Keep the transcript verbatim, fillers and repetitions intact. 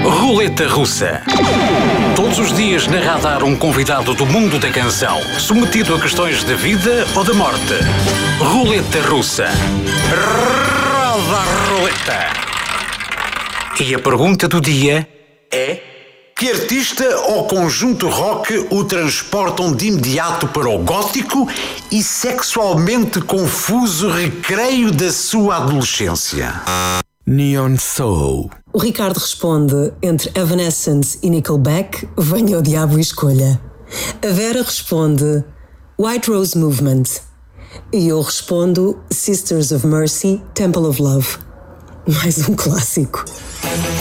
Roleta Russa. Todos os dias na Radar um convidado do mundo da canção, submetido a questões de vida ou de morte. Roleta Russa. Roda a roleta. E a pergunta do dia é: que artista ou conjunto rock o transportam de imediato para o gótico e sexualmente confuso recreio da sua adolescência? Neon Soul. O Ricardo responde: entre Evanescence e Nickelback, venha o diabo e escolha. A Vera responde: White Rose Movement. E eu respondo: Sisters of Mercy, Temple of Love. Mais um clássico.